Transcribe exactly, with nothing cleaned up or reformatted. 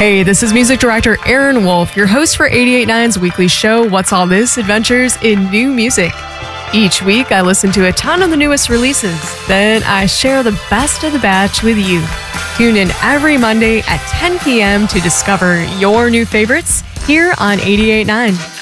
Hey, this is music director Aaron Wolf, your host for eighty-eight point nine's weekly show, What's All This? Adventures in New Music. Each week, I listen to a ton of the newest releases. Then I share the best of the batch with you. Tune in every Monday at ten p.m. to discover your new favorites here on eighty-eight point nine.